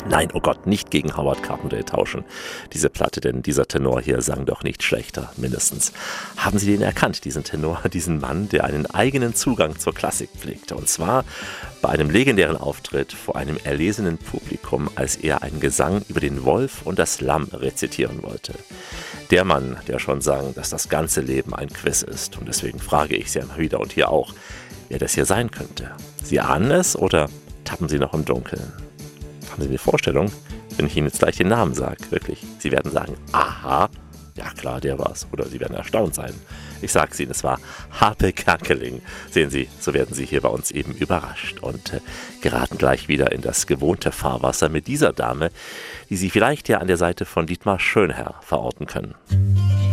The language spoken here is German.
Nein, oh Gott, nicht gegen Howard Carpendale tauschen, diese Platte, denn dieser Tenor hier sang doch nicht schlechter, mindestens. Haben Sie den erkannt, diesen Tenor, diesen Mann, der einen eigenen Zugang zur Klassik pflegte? Und zwar bei einem legendären Auftritt vor einem erlesenen Publikum, als er einen Gesang über den Wolf und das Lamm rezitieren wollte. Der Mann, der schon sang, dass das ganze Leben ein Quiz ist. Und deswegen frage ich Sie immer wieder und hier auch, wer das hier sein könnte. Sie ahnen es oder tappen Sie noch im Dunkeln? Haben Sie eine Vorstellung, wenn ich Ihnen jetzt gleich den Namen sage? Wirklich, Sie werden sagen, aha, ja klar, der war's. Oder Sie werden erstaunt sein. Ich sage es Ihnen, es war Harpe Kerkeling. Sehen Sie, so werden Sie hier bei uns eben überrascht und geraten gleich wieder in das gewohnte Fahrwasser mit dieser Dame, die Sie vielleicht ja an der Seite von Dietmar Schönherr verorten können.